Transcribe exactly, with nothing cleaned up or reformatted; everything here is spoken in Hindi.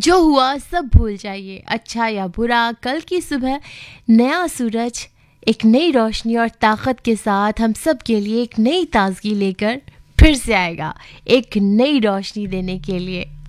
जो हुआ सब भूल जाइए, अच्छा या बुरा, कल की सुबह नया सूरज एक नई रोशनी और ताकत के साथ हम सब के लिए एक नई ताजगी लेकर फिर से आएगा, एक नई रोशनी देने के लिए।